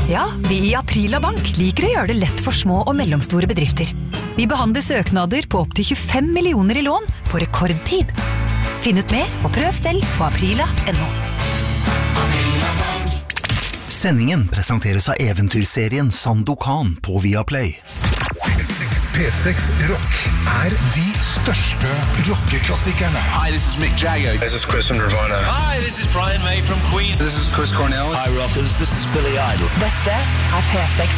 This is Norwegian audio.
Ja, vi I Aprila Bank liker å gjøre det lett for små og mellomstore bedrifter. Vi behandler søknader på opp til 25 millioner I lån på rekordtid. Finn ut mer og prøv selv på aprila.no. Sendingen presenteres av eventyrserien Sandokan på Viaplay. P6 Rock de største rockeklassikerne. Hi, this is Mick Jagger. This is Chris from Nirvana. Hi, this is Brian May from Queen. This is Chris Cornell. Hi, rockers. This is Billy Idol. Dette P6